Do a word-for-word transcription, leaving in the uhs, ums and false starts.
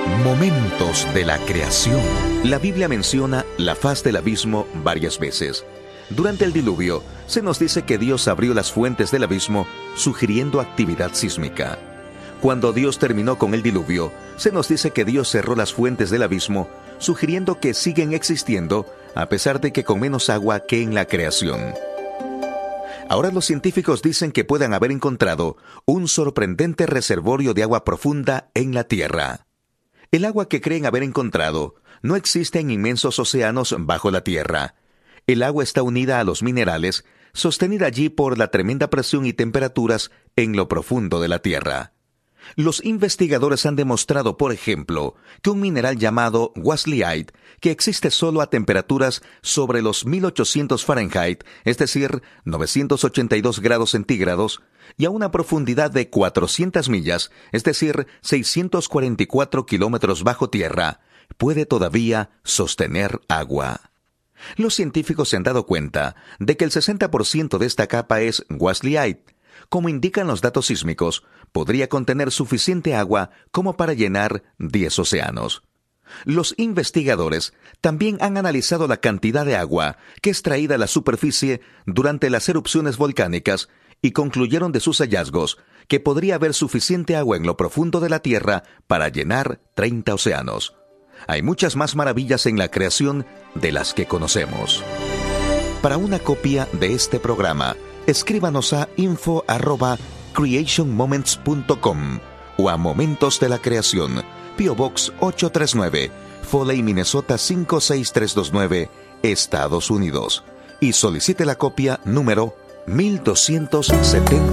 Momentos de la creación. La Biblia menciona la faz del abismo varias veces. Durante el diluvio, se nos dice que Dios abrió las fuentes del abismo, sugiriendo actividad sísmica. Cuando Dios terminó con el diluvio, se nos dice que Dios cerró las fuentes del abismo, sugiriendo que siguen existiendo, a pesar de que con menos agua que en la creación. Ahora los científicos dicen que puedan haber encontrado un sorprendente reservorio de agua profunda en la Tierra. El agua que creen haber encontrado no existe en inmensos océanos bajo la Tierra. El agua está unida a los minerales, sostenida allí por la tremenda presión y temperaturas en lo profundo de la Tierra. Los investigadores han demostrado, por ejemplo, que un mineral llamado Wasleyite, que existe solo a temperaturas sobre los mil ochocientos Fahrenheit, es decir, novecientos ochenta y dos grados centígrados, y a una profundidad de cuatrocientas millas, es decir, seiscientos cuarenta y cuatro kilómetros bajo tierra, puede todavía sostener agua. Los científicos se han dado cuenta de que el sesenta por ciento de esta capa es Wasleyite. Como indican los datos sísmicos, podría contener suficiente agua como para llenar diez océanos. Los investigadores también han analizado la cantidad de agua que es traída a la superficie durante las erupciones volcánicas y concluyeron de sus hallazgos que podría haber suficiente agua en lo profundo de la Tierra para llenar treinta océanos. Hay muchas más maravillas en la creación de las que conocemos. Para una copia de este programa, escríbanos a info arroba creation moments punto com o a Momentos de la Creación, P O Box ocho tres nueve, Foley, Minnesota cinco seis tres dos nueve, Estados Unidos, y solicite la copia número mil doscientos setenta.